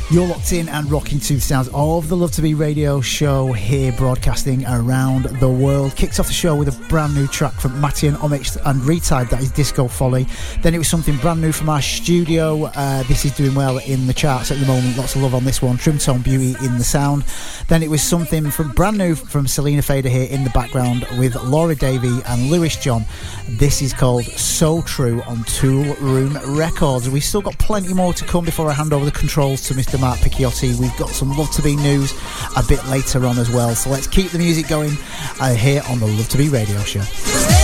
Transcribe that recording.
You're locked in and rocking to the sounds of the Love to Be radio show here, broadcasting around the world. Kicked off the show with a brand new track from Matty and Omix and Retype, that is Disco Folly. Then it was something brand new from our studio. This is doing well in the charts at the moment. Lots of love on this one. Trimtone Beauty in the sound. Then it was something from brand new from Selena Fader here in the background with Laura Davey and Lewis John. This is called So True on Tool Room Records. We've still got plenty more to come before I hand over the controls to Mr. Mark Picciotti. We've got some Love to Be news a bit later on as well, so let's keep the music going here on the Love to Be radio show.